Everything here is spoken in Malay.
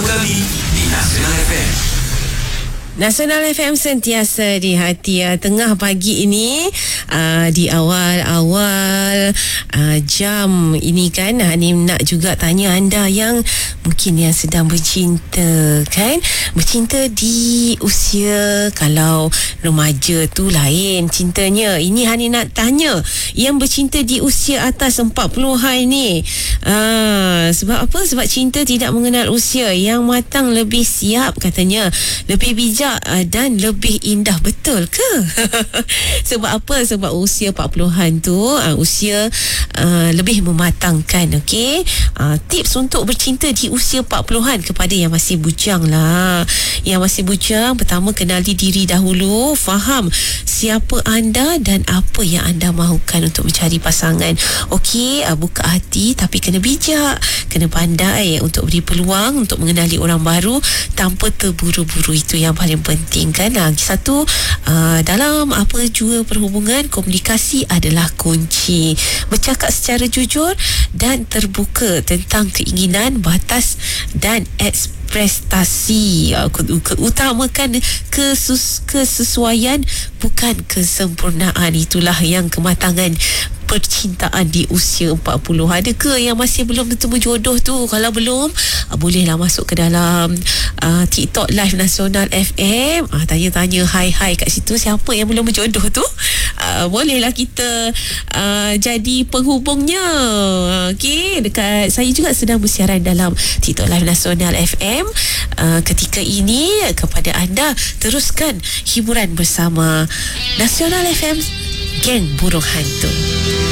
kami di Nasional FM. Nasional FM sentiasa di hati. Tengah pagi ini, di awal-awal jam ini kan, Hanim nak juga tanya anda yang mungkin yang sedang bercinta kan, bercinta di usia, kalau remaja tu lain cintanya. Ini Hanim nak tanya yang bercinta di usia atas 40-an ni. Sebab apa? Sebab cinta tidak mengenal usia. Yang matang lebih siap katanya, lebih bijak dan lebih indah. Betul ke? Sebab apa? Sebab usia 40-an tu usia lebih mematangkan. Okey, tips untuk bercinta di usia 40-an kepada yang masih bujang lah. Yang masih bujang, pertama kenali diri dahulu, faham siapa anda dan apa yang anda mahukan untuk mencari pasangan. Okey, buka hati tapi kena bijak, kena pandai untuk beri peluang untuk mengenali orang baru tanpa terburu-buru. Itu yang paling penting kan. Lagi satu, dalam apa jua perhubungan, komunikasi adalah kunci. Bercakap secara jujur dan terbuka tentang keinginan, batas dan prestasi. Utamakan kesesuaian, bukan kesempurnaan. Itulah yang kematangan percintaan di usia 40. Ada ke yang masih belum bertemu jodoh tu? Kalau belum, bolehlah masuk ke dalam TikTok Live Nasional FM, tanya-tanya hai kat situ, siapa yang belum berjodoh tu, bolehlah kita jadi penghubungnya. Okey, dekat saya juga sedang bersiaran dalam TikTok Live Nasional FM ketika ini. Kepada anda, teruskan hiburan bersama Nasional FM, Geng Burung Hantu.